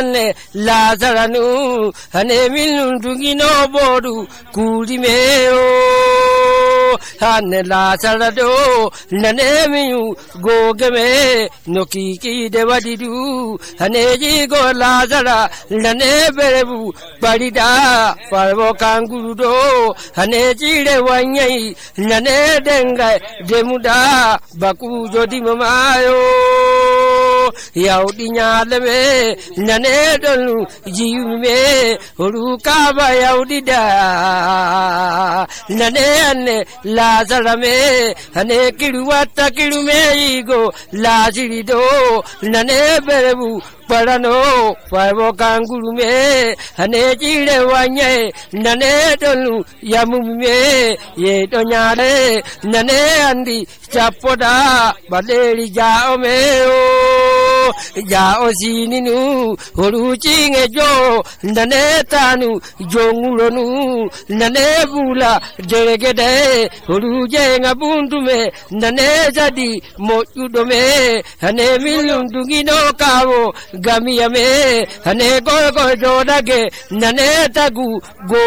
ane lazaranu ane milundugino bodu kulimeo ane lazarado nane miu gogeme nokiki devadidu ane jigo lazara nane berebu barida parvo kangudo ane jire wanyai nane denga demuda baku jodi mamayo yaudi nyaleme nane dolu jiume urukaba yaudi da nane ane lazarame ane kiruwata kirume igo lazirido nane berebu parano parvo kangurume ane jire wanye nane dolu yamume ye donyare nane andi chapoda badeli jaomeo jao sininu oruchinge jo nane tanu jongulonu nane bula deregede oruje ngabundume nane jadi mojudome ane milundungino kawo gamiyame ane gogo jodage nane tagu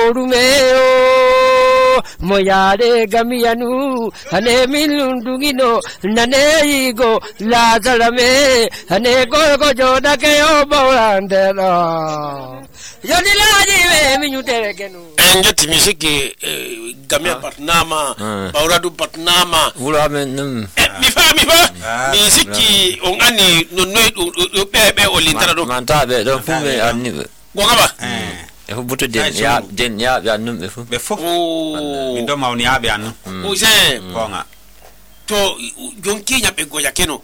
gorumeo moyare gamiyanu ane milundungino nane igo lazarame ane gogo jodage oborandero yodilaji we minuterekenu engeti misiki gamia patnama bauradu patnama ulamen mifa misiki ongani nonno bebe olintara do mantabe do fume anni gogaba butu den ya num be fu ndo mauni abi anu oje konga to jonki nya be goya keno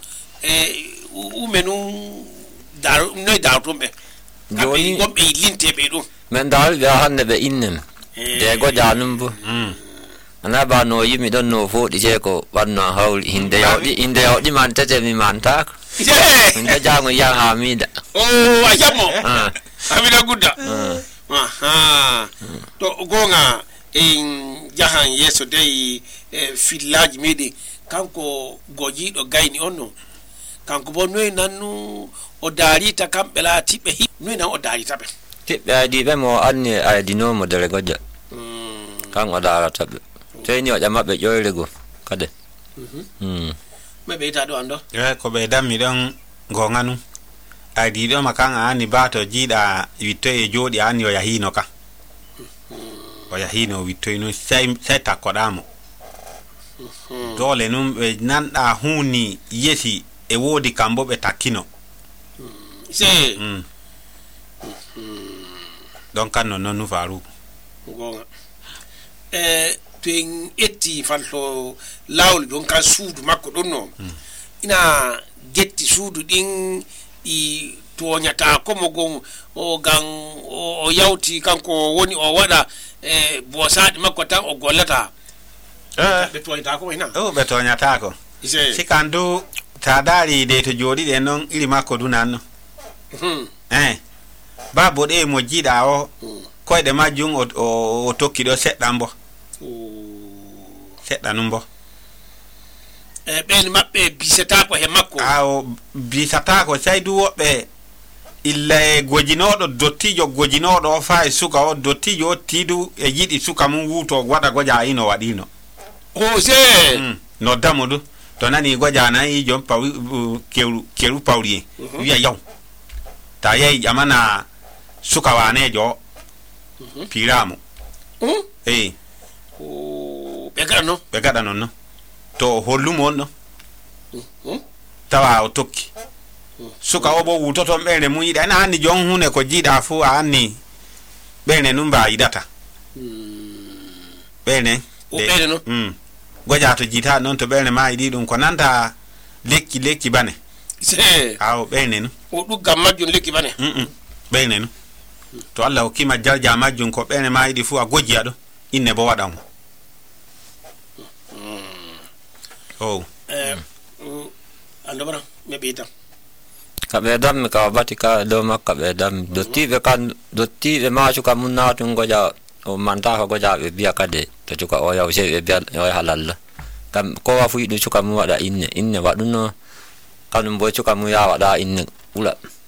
umenu daru no daru tumbe joni go be linte be do men dal ya hanne be innem de go janum bu ana ba no yimi don no fo di je ko wanna haul hinde yaudi man tete mi manta nda jango ya hamida ayamo hamida gudda aha to gonga in jahan yeso dei village mede kanko goji do gayni onno kanko bo noy nanu o darita kambe la tibe noy nan o darita be tibe di be mo anni adino mo dere goja kan o darata be teni o jama be joyrego kade mebe ta do ando ko be dammi don ngonganu adi do makanga ani bato jida witoe jodi ani o yahino ka o yahino witoe no sai takodamo dole num be nanda huni yesi e wodi kambo be takino se donc kan non faru gonga twin etti fallo lawl don kan suudu makko don no ina getti suudu din I toñata ko mo gon o gan o yawti kanko woni o wada bosade makko tan o gollata be toñata ko ina be toñata ko sikando ta dari de to jodi de non iri makko dunanno babo de mo jida o koyde majjum o tokki do seddan bo seddan numbo ben mabbe bisata ko he makko bisata ko saydu wobbe illa gojinodo dottijo gojinodo fa e suka o dottijo tidu e yidi suka mun wuto wada goja ino wadino se no damudu to nani goja na yi jom pawi keru pawri wiya yaw ta yayi jamana suka wane jo piramo be gadano no to hollumo no tawa o tokki suka obo wutoto bene mu yida na ani jon hune ko jida fu ani bene numba idata bene no goja to jita non to bene ma idi dum ko nanta lekki bane se aw bene no o dugga majjun lekki bane bene no to Allah o kima jalja majjun ko bene ma idi fu a gojiya do inne bo wadam ando bara me beta kabedam ka batika do makabedam dotti be ma chuka munna tungo ja o manta ko ja be biya kade to chuka o ya se be biya o halal kam ko wa fu du chuka mu wada inne wadu no kanum bo chuka mu ya wada inne ula